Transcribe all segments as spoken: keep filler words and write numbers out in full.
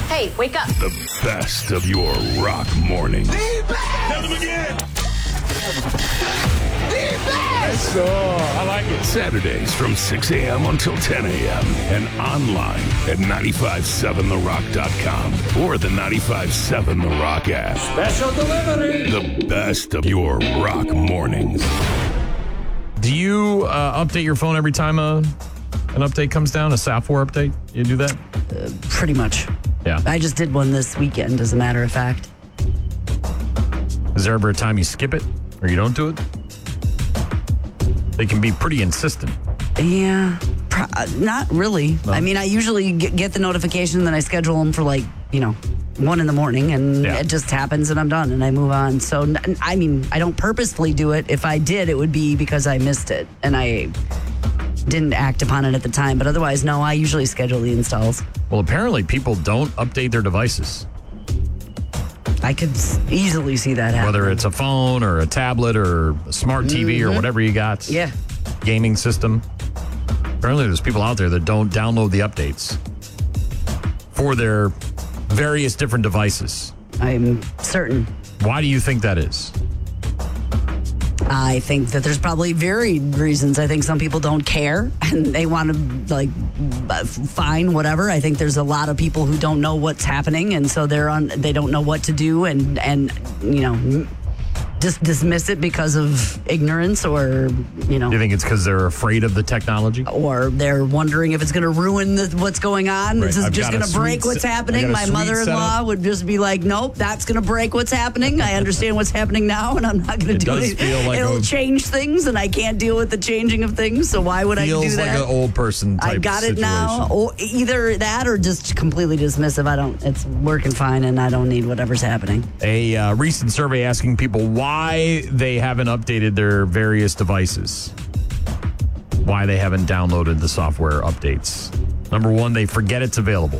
Hey, wake up. The best of your rock mornings. The best! Tell them again. The best! So, I like it. Saturdays from six a.m. until ten a.m. and online at nine five seven the rock dot com or the nine five seven The Rock app. Special delivery! The best of your rock mornings. Do you uh, update your phone every time a, an update comes down, a software update? You do that? Uh, pretty much. Yeah. I just did one this weekend, as a matter of fact. Is there ever a time you skip it or you don't do it? They can be pretty insistent. Yeah, pro- uh, not really. No. I mean, I usually get, get the notification, then I schedule them for like, you know, one in the morning, and Yeah. it just happens and I'm done and I move on. So, n- I mean, I don't purposefully do it. If I did, it would be because I missed it and I didn't act upon it at the time. But otherwise, no, I usually schedule the installs. Well, apparently people don't update their devices, I could s- easily see that happen. whether it's a phone or a tablet or a smart T V or whatever you got. Yeah. Gaming system. Apparently there's people out there that don't download the updates for their various different devices. I'm certain. Why do you think that is? I think that there's probably varied reasons. I think some people don't care and they want to, like, uh, fine, whatever. I think there's a lot of people who don't know what's happening, and so they're on. They don't know what to do, and and you know, just dismiss it because of ignorance, or you know, Do you think it's because they're afraid of the technology? or they're wondering if it's going to ruin the, what's going on. Right. This is I've just got a going to break suite what's se- I happening. got a My suite mother-in-law setup. would just be like, "Nope, that's going to break what's happening. I understand what's happening now, and I'm not going to It do does it. feel like It'll a- change things, and I can't deal with the changing of things. So why would I do Feels that? like an old person type I got it situation. now. Or either that, or just completely dismissive. I don't. It's working fine, and I don't need whatever's happening. A uh, recent survey asking people why they haven't updated their various devices, why they haven't downloaded the software updates. Number one, they forget it's available.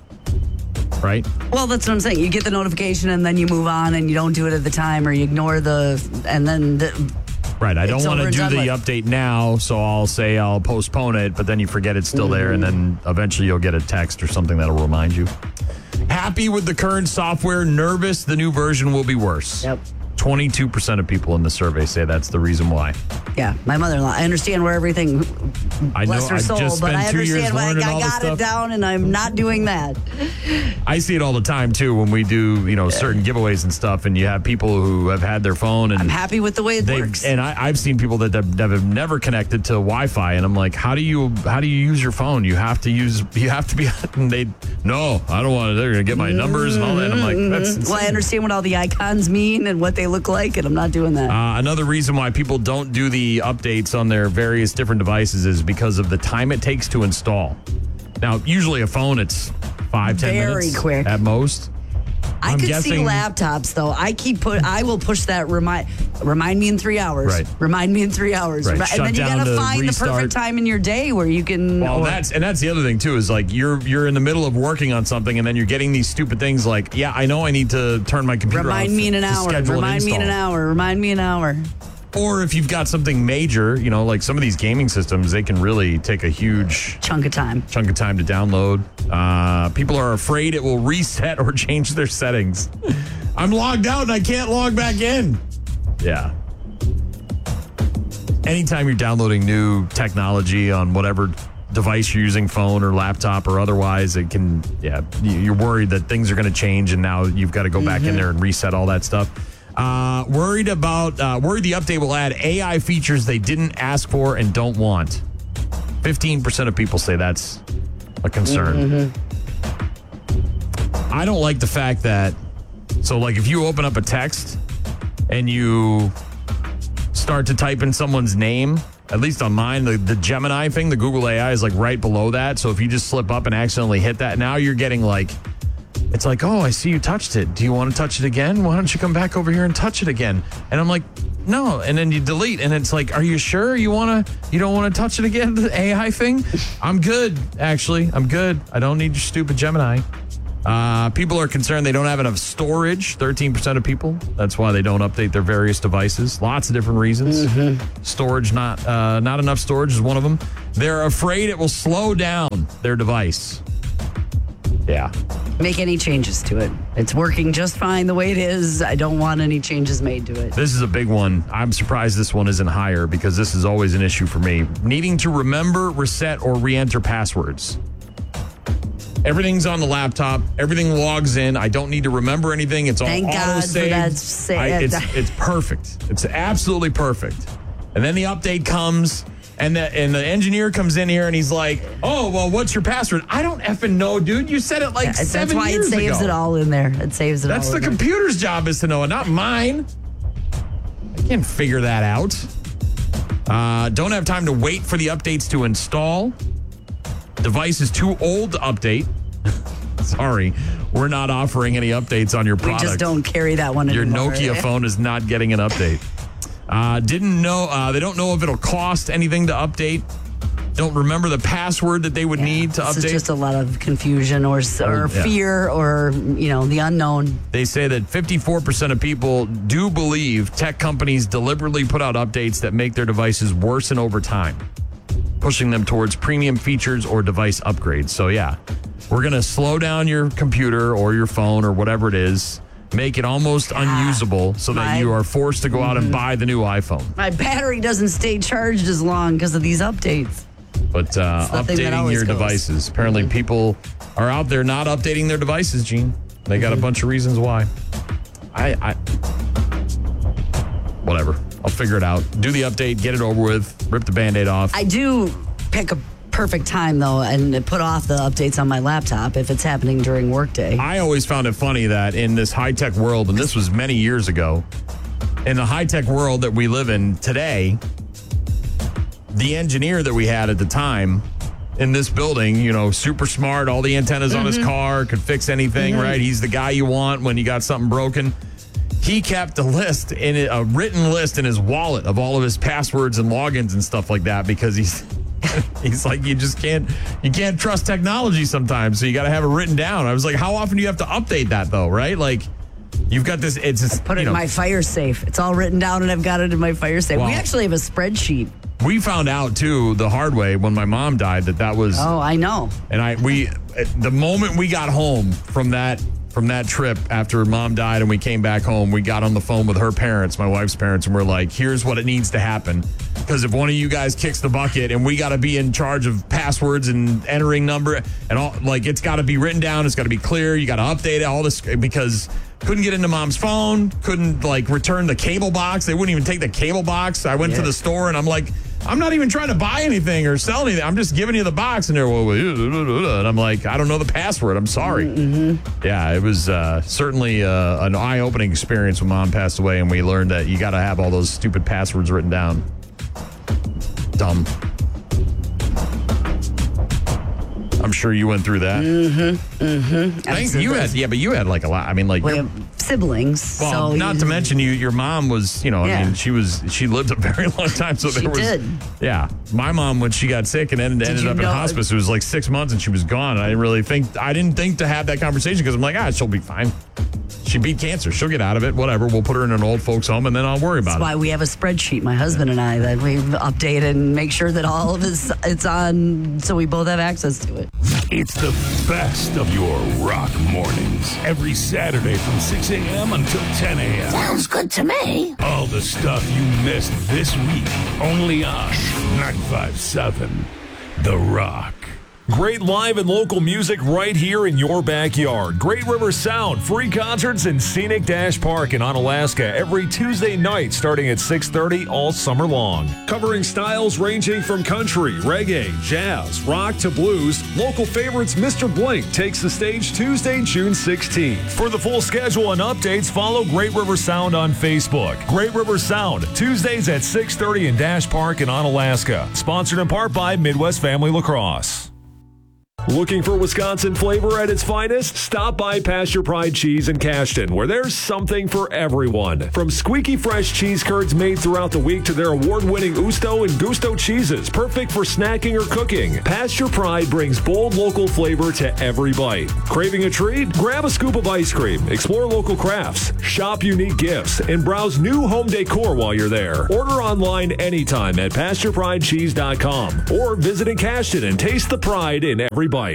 Right? Well, that's what I'm saying. You get the notification, and then you move on, and you don't do it at the time, or you ignore the, and then the, Right. I don't It's want over to and do done the with. update now, so I'll say I'll postpone it, but then you forget it's still there, and then eventually you'll get a text or something that'll remind you. Happy with the current software, nervous the new version will be worse. Yep. twenty-two percent of people in the survey say that's the reason why. yeah, my mother-in-law. I understand where everything. I know. Bless her I soul, just but spent I two years understand why I learning got, all this got it stuff. down, and I'm not doing that. I see it all the time too when we do, you know, certain giveaways and stuff, and you have people who have had their phone and I'm happy with the way it they works. and I, I've seen people that have have never connected to Wi-Fi, and I'm like, how do you how do you use your phone? You have to use you have to be. And they no, I don't want to. They're gonna get my numbers and all that. I'm like, that's insane. Well, I understand what all the icons mean and what they look like, and I'm not doing that. Uh, another reason why people don't do the updates on their various different devices is because of the time it takes to install. Now, usually a phone, it's five, ten Very minutes quick. at most. I I'm could guessing- see laptops though. I keep put. I will push that remind. Remind me in three hours. Right. Remind me in three hours. Right. Remi- Shut and then you down gotta to find the restart. perfect time in your day where you can. Well, or- that's and that's the other thing too is like you're you're in the middle of working on something and then you're getting these stupid things like, yeah, I know I need to turn my computer remind off me in an to hour. schedule an Remind me in an install. hour. Remind me an hour. Or if you've got something major, you know, like some of these gaming systems, they can really take a huge Chunk of time. chunk of time to download. Uh, people are afraid it will reset or change their settings. I'm logged out and I can't log back in. Yeah. Anytime you're downloading new technology on whatever device you're using, phone or laptop or otherwise, it can, yeah, you're worried that things are going to change and now you've got to go back in there and reset all that stuff. Uh, worried about, uh, worried the update will add A I features they didn't ask for and don't want. fifteen percent of people say that's a concern. I don't like the fact that, so like if you open up a text and you start to type in someone's name, at least on mine, the, the Gemini thing, the Google A I is like right below that. So if you just slip up and accidentally hit that, now you're getting like, it's like, oh, I see you touched it. Do you want to touch it again? Why don't you come back over here and touch it again? And I'm like, no. And then you delete, and it's like, are you sure you want to? You don't want to touch it again? The A I thing? I'm good, actually. I'm good. I don't need your stupid Gemini. Uh, people are concerned they don't have enough storage. thirteen percent of people. That's why they don't update their various devices. Lots of different reasons. Mm-hmm. Storage, not uh, not enough storage is one of them. They're afraid it will slow down their device. Yeah. make any changes to it. It's working just fine the way it is. I don't want any changes made to it. This is a big one. I'm surprised this one isn't higher because this is always an issue for me. Needing to remember, reset, or re-enter passwords. Everything's on the laptop. Everything logs in. I don't need to remember anything. It's all Thank God for auto-saved. that sa- I- it's, it's perfect. It's absolutely perfect. And then the update comes, and the, and the engineer comes in here, and he's like, oh, well, what's your password? I don't effing know, dude. You said it like Yeah, seven That's why years it saves ago. it all in there. It saves it That's all the in there. computer's job is to know it, not mine. I can't figure that out. Uh, don't have time to wait for the updates to install. Device is too old to update. Sorry, we're not offering any updates on your We product. just don't carry that one Your anymore. Nokia phone is not getting an update. Uh, didn't know. Uh, they don't know if it'll cost anything to update. Don't remember the password that they would Yeah, need to this update. is just a lot of confusion or, or yeah. fear or, you know, the unknown. They say that fifty-four percent of people do believe tech companies deliberately put out updates that make their devices worsen over time, pushing them towards premium features or device upgrades. So, yeah, we're going to slow down your computer or your phone or whatever it is, make it almost unusable so that my- you are forced to go out and buy the new iPhone. My battery doesn't stay charged as long because of these updates. But uh, It's the thing that updating always your goes. devices. Apparently, people are out there not updating their devices, Gene. They got a bunch of reasons why. I, I, whatever. I'll figure it out. Do the update, get it over with, rip the Band-Aid off. I do pick a perfect time, though, and put off the updates on my laptop if it's happening during workday. I always found it funny that in this high-tech world, and this was many years ago, in the high-tech world that we live in today, the engineer that we had at the time in this building, you know, super smart, all the antennas on his car, could fix anything, right? He's the guy you want when you got something broken. He kept a list, in it, a written list in his wallet of all of his passwords and logins and stuff like that because he's he's like, you just can't you can't trust technology sometimes, so you got to have it written down. I was like, how often do you have to update that though, right? Like, you've got this. It's just, Put it you know, in my fire safe. It's all written down, and I've got it in my fire safe. Wow. We actually have a spreadsheet. we found out too the hard way when my mom died that that was. Oh, I know. And I we the moment we got home from that from that trip after mom died and we came back home, we got on the phone with her parents, my wife's parents, and we're like, here's what it needs to happen. Because if one of you guys kicks the bucket and we got to be in charge of passwords and entering number and all, like, it's got to be written down, it's got to be clear, you got to update it, all this, because couldn't get into mom's phone, couldn't like return the cable box. They wouldn't even take the cable box. I went Yeah. to the store and I'm like, I'm not even trying to buy anything or sell anything. I'm just giving you the box. And they're, well, and I'm like, I don't know the password. I'm sorry. Mm-hmm. Yeah, it was uh, certainly uh, an eye-opening experience when mom passed away, and we learned that you got to have all those stupid passwords written down. Dumb. I'm sure you went through that. Mm-hmm. Mm-hmm. Thank you had, yeah, but you had like a lot. I mean, like, We your- have siblings. well, so not you- to mention you. Your mom was, you know, I Yeah. mean, she was she lived a very long time. So She there was, did. yeah. My mom, when she got sick and ended, ended you up in know- hospice, it was like six months and she was gone. And I didn't really think I didn't think to have that conversation because I'm like, ah, she'll be fine. She beat cancer. She'll get out of it. Whatever. We'll put her in an old folks home and then I'll worry about That's why it. we have a spreadsheet, my husband and I, that we've updated and make sure that all of it's, it's on so we both have access to it. It's the best of your rock mornings. Every Saturday from six a.m. until ten a.m. Sounds good to me. All the stuff you missed this week. Only on ninety-five point seven The Rock. Great live and local music right here in your backyard. Great River Sound, free concerts in Scenic Dash Park in Onalaska every Tuesday night starting at six thirty all summer long. Covering styles ranging from country, reggae, jazz, rock to blues, local favorites Mister Blink takes the stage Tuesday, June sixteenth. For the full schedule and updates, follow Great River Sound on Facebook. Great River Sound, Tuesdays at six thirty in Dash Park in Onalaska. Sponsored in part by Midwest Family Lacrosse. Looking for Wisconsin flavor at its finest? Stop by Pasture Pride Cheese in Cashton, where there's something for everyone. From squeaky fresh cheese curds made throughout the week to their award-winning Usto and Gusto cheeses, perfect for snacking or cooking. Pasture Pride brings bold local flavor to every bite. Craving a treat? Grab a scoop of ice cream, explore local crafts, shop unique gifts, and browse new home decor while you're there. Order online anytime at pasture pride cheese dot com or visit in Cashton and taste the pride in every bite.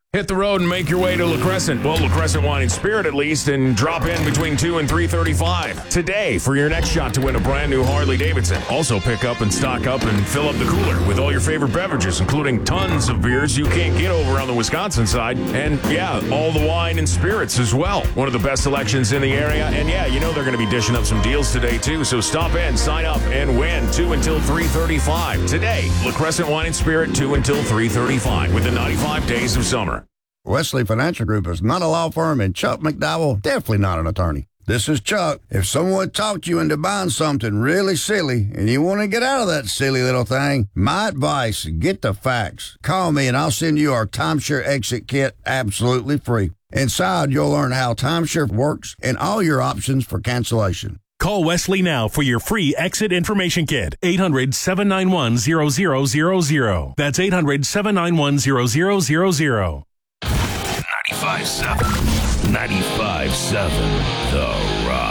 Hit the road and make your way to La Crescent. Well, La Crescent Wine and Spirit at least, and drop in between two and three thirty-five today for your next shot to win a brand new Harley Davidson. Also pick up and stock up and fill up the cooler with all your favorite beverages, including tons of beers you can't get over on the Wisconsin side. And yeah, all the wine and spirits as well. One of the best selections in the area. And yeah, you know they're going to be dishing up some deals today too. So stop in, sign up, and win two until three thirty-five today. La Crescent Wine and Spirit, two until three thirty-five with the ninety-five days of summer. Wesley Financial Group is not a law firm, and Chuck McDowell definitely not an attorney. This is Chuck. If someone talked you into buying something really silly and you want to get out of that silly little thing, my advice, get the facts. Call me and I'll send you our timeshare exit kit absolutely free. Inside, you'll learn how timeshare works and all your options for cancellation. Call Wesley now for your free exit information kit. eight hundred, seven nine one, zero zero zero zero. That's eight hundred, seven nine one, zero zero zero zero. ninety-five seven. ninety-five seven The Rock.